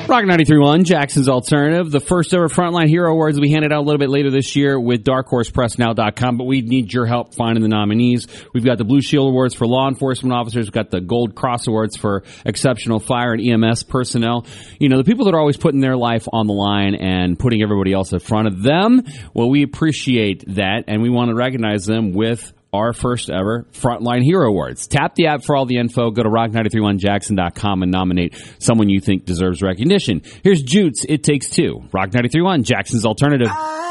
Rock 93.1, Jackson's Alternative. The first ever Frontline Hero Awards will be handed out a little bit later this year with DarkHorsePressNow.com, but we need your help finding the nominees. We've got the Blue Shield Awards for law enforcement officers. We've got the Gold Cross Awards for exceptional fire and EMS personnel. You know, the people that are always putting their life on the line and putting everybody else in front of them. Well, we appreciate that, and we want to recognize them with our first ever Frontline Hero Awards. Tap the app for all the info. Go to rock931jackson.com and nominate someone you think deserves recognition. Here's Jutes, It Takes Two. Rock 93.1, Jackson's Alternative.